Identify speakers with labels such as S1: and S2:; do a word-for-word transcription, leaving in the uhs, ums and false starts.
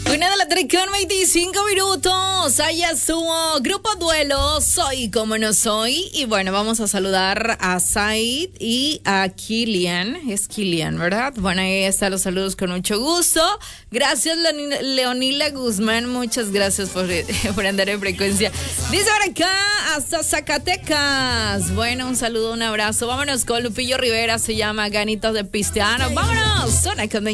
S1: Una de la tarde con veinticinco minutos. Allá subo Grupo Duelo, Soy Como No Soy. Y bueno, vamos a saludar a Said y a Kilian. Es Kilian, ¿verdad? Bueno, ahí están los saludos con mucho gusto. Gracias, Leonila, Leonila Guzmán. Muchas gracias por, por andar en frecuencia. Dice por acá, hasta Zacatecas. Bueno, un saludo, un abrazo. Vámonos con Lupillo Rivera. Se llama Ganitas de Pisteano. Vámonos. Zona con